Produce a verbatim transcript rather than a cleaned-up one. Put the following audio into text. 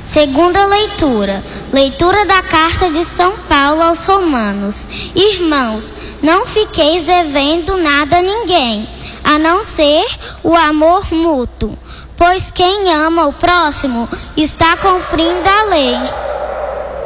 Segunda leitura. Leitura da carta de São Paulo aos Romanos. Irmãos, não fiqueis devendo nada a ninguém, a não ser o amor mútuo, pois quem ama o próximo está cumprindo a lei.